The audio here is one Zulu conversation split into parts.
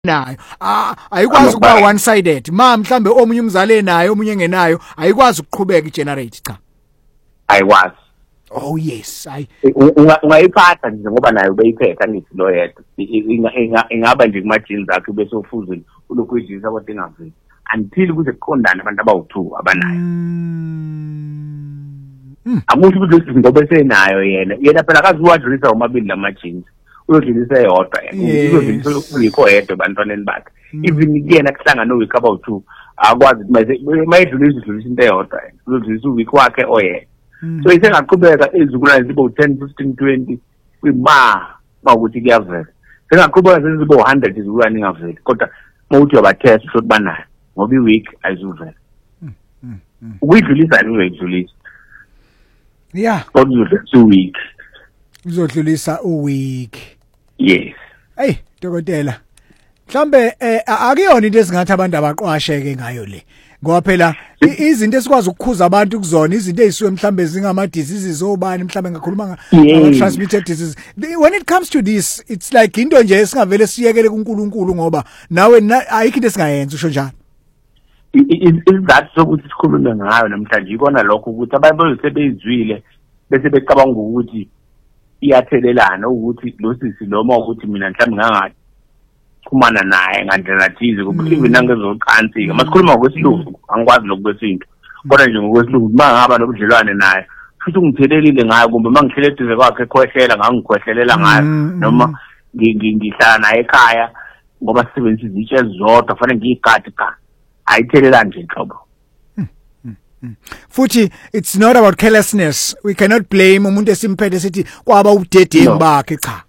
nayo ayikwazi ukuba one sided mhlambe omunye umzali enayo omunye engenayo ayikwazi ukuqhubeka igenerate cha ayikwazi oh yes ungayiphatha nje ngoba nayo beyiphetha ngithi lo yedwa ingaba nje kuma genes akhe bese ufuzile ulokhu ejisa kodwa engaveli until kuze kuqondane abantu abawu2 abanayo amusho ukuthi ngoba senayo yena phela akaziwadlulisa umabili lama genes uyodlulisa eyodwa uyodlulisa uyikho yedwa bantwaneni bakhe even kuyena kuhlanga no week about 2 akwazi mayedlulisa into eyodwa uyodlulisa uweek wakhe oyedwa so isengaqhubeka izizukulwane zibo 10 15 20 ukuthi kuyavela sengaqhubeka sezibo 100 izizukulwane ingaveli kodwa mawuthi uyabatest ukuthi banayo ngoba iweek ayizuvela uyidlulisa ayidlulisa yeah kodwa 2 weeks uzodlulisa uweek yes hey dokotela mhlambe akuyona into esingathi abantu abaqwasheke ngayo le ngoba phela izinto esikwazi ukukhuza abantu kuzona izinto ezisuke mhlambe zingama diseases obani mhlambe ngakhuluma ngama transmitted diseases when it comes to this it's like into nje esingavele siyekele kuNkulunkulu ngoba nawe ayikho into esingayenza usho njalo is that sokuthi sikhulume ngayo namhlanje ikona lokho ukuthi abantu sebeyizwile bese becabanga ukuthi iyathelelana ukuthi lo sisi noma ukuthi mina mhlawumbe ngangathi khumana naye ngandlela thize kubuhlungu nangezoqhansika masikhuluma ngokwesilungu angikwazi lokwesinto kodwa nje ngokwesilungu mangaba nobudlelwane naye futhi ungithelelile ngayo kumbe mangihlele thize kwakhe khohlela ngangikhwehlelela ngayo noma ngihlala naye ekhaya ngoba sisebenzisa izitshe ezodwa fanele ngiyigadi ka ayithelelana nje inhlobo futhi it's not about carelessness we cannot blame umuntu esimphethe sithi kwaba ubudedengu bakhe cha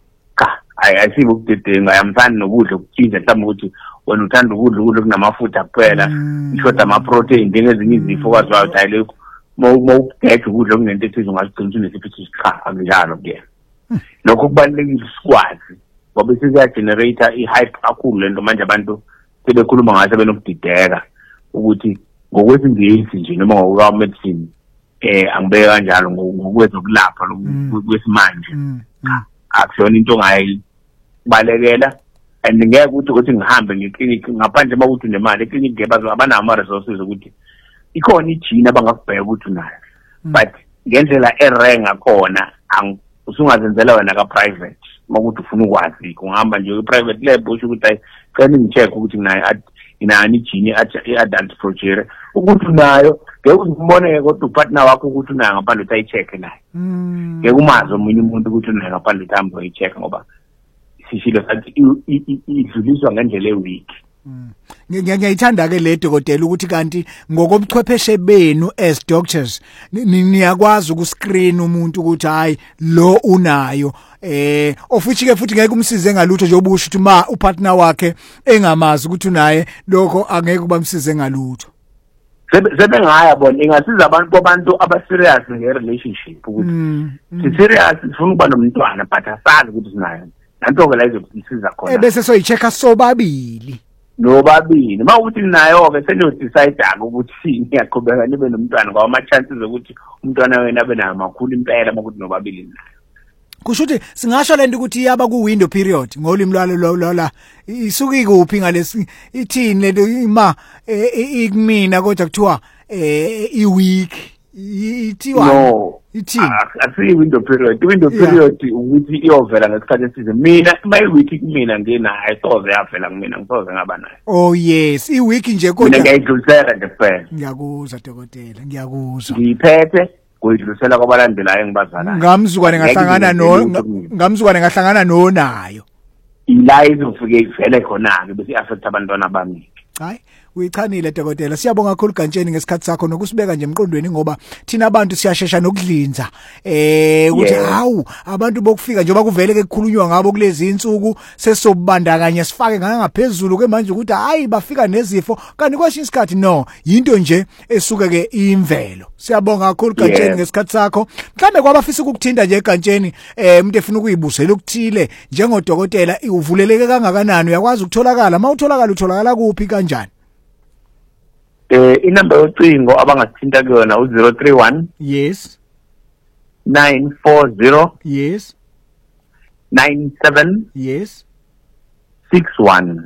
ayisibo ubudedengu ayamthanda nokudla okuthize mhlawumbe ukuthi wena uthanda ukudla kunamafutha kuphela ishoda ama protein njengezinye izifo kwaziwayo dayile mawukudedla ukudla okunento ethize ungazigcina unesifo cha akunjalo kuyena lokho kubalulekile sikwazi ngoba sesiya generate i-hype kakhulu lento manje abantu sebekhuluma ngaso benokudideka ukuthi ngokwesingisi nje noma ngokwa medicine angibeke kanjalo ngokwezokulapha lokwesimanje akusona into ongayibalekela and ngeke ukuthi ngihambe ngeclinic ngaphandle makuthi nemali eclinic ngebazo abanama resources ukuthi ikhona igene abangakubheka ukuthi unayo but ngendlela erenga khona usungazenzela wena ka private makuthi ufuna ukwazi ungahamba nje private lab usho ukuthi ayicela ngicheck ukuthi inani igene adult progeny ukuthi unayo ngeke uzibone kodwa upartner wakho ukuthi unayo ngaphandle uthi ayicheck naye ngeke umazi omunye umuntu ukuthi unayo ngaphandle uthi ahambe uyicheck ngoba sishilo sathi idluliswa ngendlela eweak ngiyayithanda ke le dokotela ukuthi kanti ngokobuchwepheshe benu as doctors niyakwazi ukuscreen umuntu ukuthi hayi lo unayo ofuthi ngeke umsize ngalutho nje obusho ukuthi ma upartner wakhe engamazi ukuthi unaye lokho angeke kubamsize ngalutho sebengaya bona ingasiza abantu abaserious nge-relationship ukuthi si-serious sifuna ukuba nomntwana but asazi ukuthi sinayo nanto ke la izokusiza khona bese soyichecka sobabili nobabili mawuthi nayo ke seniyodecide ukuthi ngiyaqhubeka nibe nomntwana ngoba ama chances ukuthi umntwana wena abe nayo makhulu impela makuthi nobabili nayo kusho ukuthi singasho lento ukuthi yaba ku window period ngolimi lwalo la isuke ikuphi ngalesi ithini lento ima ikumina kodwa kuthiwa i-week ithiwa ithini asi window period ukuthi iyovela ngesikhathi esize mina my-week kumina ngena ayisoze yavela kumina ngisoze ngaba nayo oh yes i-week nje kodwa mina ngiyidlulisela nje kuphela ngiyakuzwa dokotela ngiyakuzwa ngiyiphethe kuyidlulisela kwabalandelayo engibazalayo ngamzukwane ngahlangana nonayo ila izofike ivele khona-ke bese i-affect abantwana bami hayi uyichanile dokotela siyabonga kakhulu Gantsheni ngesikhathi sakho nokusibeka nje emqondweni ngoba thina abantu siyashesha nokudlinza ukuthi hawu abantu bokufika njengoba kuvele ke kukhulunywa ngabo kulezi insuku sesobandakanya sifake ngaphezulu ke manje ukuthi hayi bafika nezifo kanti kwasho isikhathi no yinto nje esuke ke imvelo siyabonga kakhulu Gantsheni ngesikhathi sakho mhlambe kwabafisa ukukuthinta nje Gantsheni umuntu efuna ukuyibusela ukuthile njengodokotela uvuleleke kangakanani uyakwazi ukutholakala mawutholakala utholakala kuphi kanjani inamba yocingo abangathinta kuyona u031 yes 940 yes 97 yes 61